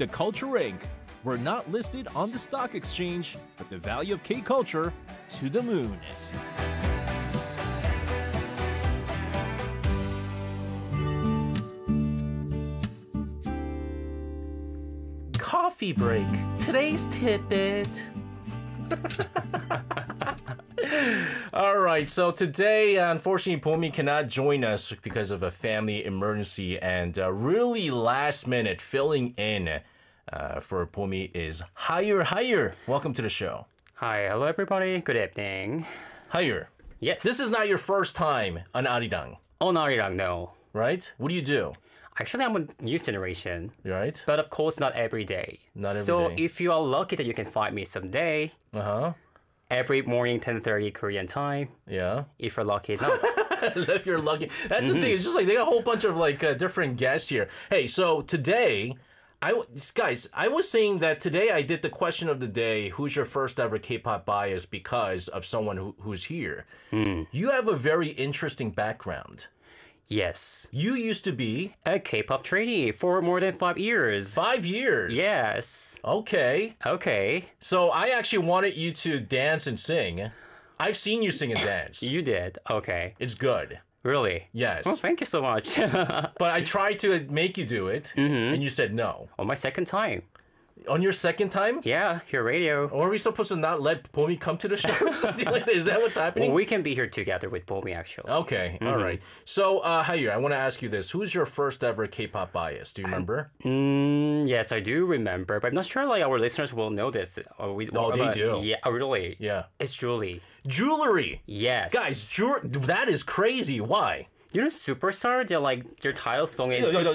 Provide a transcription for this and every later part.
The Culture Inc. We're not listed on the stock exchange, but the value of K-Culture to the moon. Coffee break. Today's tidbit. All right, so today, unfortunately, Pomi cannot join us because of a family emergency, and really last minute filling in for Pomi is Higher. Welcome to the show. Hi, hello everybody. Good evening. Higher. Yes. This is not your first time on Arirang, Oh, Narirang, no. right? What do you do? Actually, I'm a new generation. Right? But of course, not every day. Not every so day. if you are lucky that you can find me someday, Uh-huh. every morning, 10:30 Korean time, Yeah. if you're lucky enough. If you're lucky. That's the thing. It's just like they got a whole bunch of like different guests here. Hey, so today, guys, I was saying that today I did the question of the day, who's your first ever K-pop bias, because of someone who's here. You have a very interesting background. Yes. You used to be A K-pop trainee for more than 5 years. 5 years. Yes. Okay. Okay. So I actually wanted you to dance and sing. I've seen you sing and dance. You did. Okay. It's good. Really? Yes. Oh, thank you so much. But I tried to make you do it, and you said no. On my second time. On your second time? Yeah, your radio. Or are we supposed to not let Pomi come to the show or something like that? Is that what's happening? Well, we can be here together with Bomi, actually. Okay, all right. So, Hayu, I want to ask you this. Who's your first ever K-pop bias? Do you remember? Yes, I do remember, but I'm not sure like our listeners will know this. They do. Yeah, really? Yeah. It's Julie. Jewelry. Yes. Guys, that is crazy. Why? You know Superstar? They're like their title song in 2000.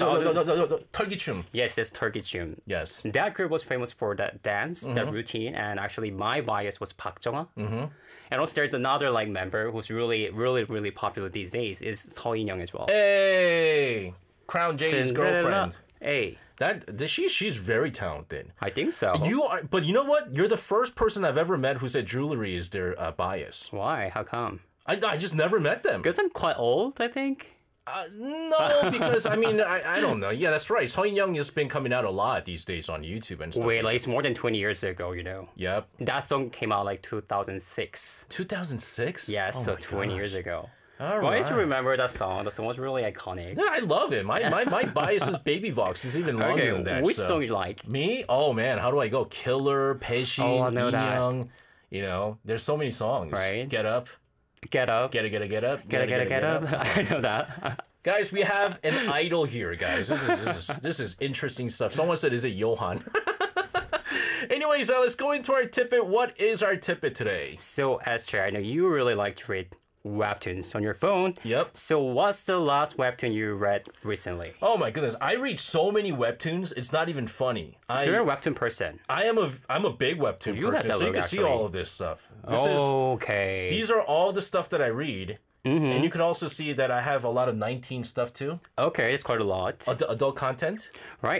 털기춤. Yes, it's Turkish June. Yes. That group was famous for that dance, that routine, and actually my bias was Park Jong-ah. And also there's another like member who's really popular these days is Seo In-young as well. Hey, Crown J's Cinderella. girlfriend. Hey, She's very talented. I think so. You are, but you know what? You're the first person I've ever met who said jewelry is their bias. Why? How come? I just never met them. Because I'm quite old, I think. No, because I mean, I don't know. Yeah, that's right. Seo In-young has been coming out a lot these days on YouTube and stuff. Wait, like it's more than 20 years ago, you know. Yep. That song came out like 2006. 2006? Yes, Oh so my 20 years gosh. ago. All Why do you right. remember that song? The song was really iconic. Yeah, I love it. My bias is Baby Vox. It's even longer than that. which so. song you like? Me? Oh man, how do I go? Killer, Pesci, Oh, I know that. In-young. You know, there's so many songs. Right. Get up. Get up. Get up. Get up. I know that. Guys, we have an idol here, guys. This is interesting stuff. Someone said, is it Johan? Anyways, let's go into our tidbit. What is our tidbit today? So, Esther, I know you really like to read webtoons on your phone. Yep. So, what's the last webtoon you read recently? Oh my goodness, I read so many webtoons. It's not even funny. So you're a webtoon person. I'm a big webtoon You got person, that so you look, can see actually. all of this stuff. Okay. These are all the stuff that I read. And you can also see that I have a lot of 19 stuff too. Okay, it's quite a lot. Adult content. Right?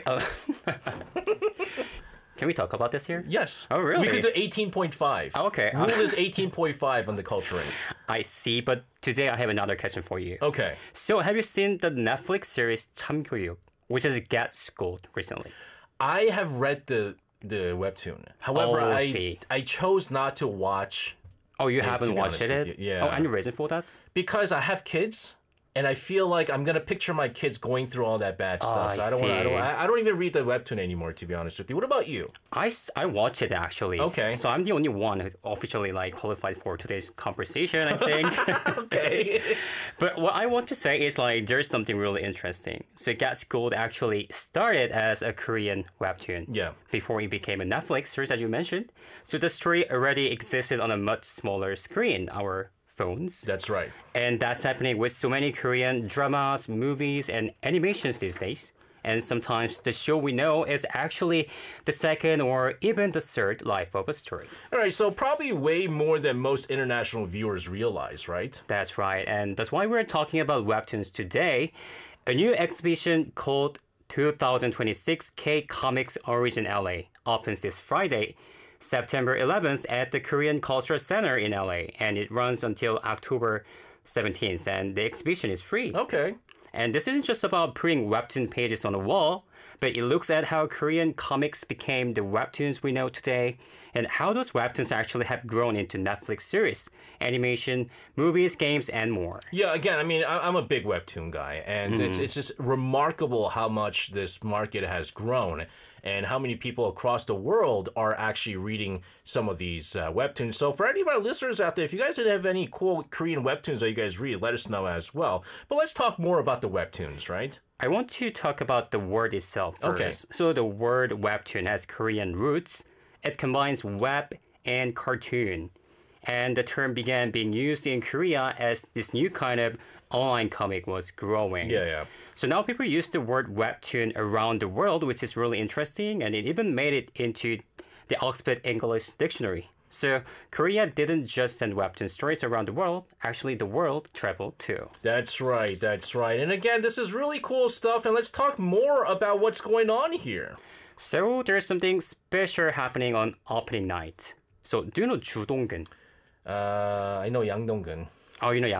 Can we talk about this here? Yes. Oh, really? We could do 18.5. Okay. Rule is 18.5 on the culture ring. I see, but today I have another question for you. Okay. So, have you seen the Netflix series 참교육, which is Get Schooled recently? I have read the webtoon. However, Oh, see. I chose not to watch Oh, you to haven't be watched honest with it? you, yeah. Oh, any reason for that? because I have kids. And I feel like I'm gonna picture my kids going through all that bad stuff. So I I don't want. see. I don't even read the webtoon anymore, to be honest with you. What about you? I watched it actually. Okay. So I'm the only one who officially like qualified for today's conversation, I think. Okay. But what I want to say is like there's something really interesting. So Get Schooled actually started as a Korean webtoon. Yeah. Before it became a Netflix series, as you mentioned. So the story already existed on a much smaller screen, our phones. That's right. And that's happening with so many Korean dramas, movies, and animations these days. And sometimes the show we know is actually the second or even the third life of a story. All right. So probably way more than most international viewers realize, right? That's right. And that's why we're talking about webtoons today. A new exhibition called 2026 K Comics Origin LA opens this Friday, September 11th at the Korean Cultural Center in LA, and it runs until October 17th, and the exhibition is free. Okay. And this isn't just about putting webtoon pages on a wall. but it looks at how Korean comics became the webtoons we know today, and how those webtoons actually have grown into Netflix series, animation, movies, games, and more. Yeah, again, I mean, I'm a big webtoon guy, and it's just remarkable how much this market has grown and how many people across the world are actually reading some of these webtoons. So for any of our listeners out there, if you guys have any cool Korean webtoons that you guys read, let us know as well. But let's talk more about the webtoons, right? I want to talk about the word itself first. Okay. So the word webtoon has Korean roots. It combines web and cartoon. And the term began being used in Korea as this new kind of online comic was growing. Yeah. So now people use the word webtoon around the world, which is really interesting, and it even made it into the Oxford English Dictionary. So Korea didn't just send webtoon stories around the world, actually the world traveled too. That's right. And again, this is really cool stuff, and let's talk more about what's going on here. So there's something special happening on opening night. So do you know 주동근? I know Yang Dong-gun. Oh, you know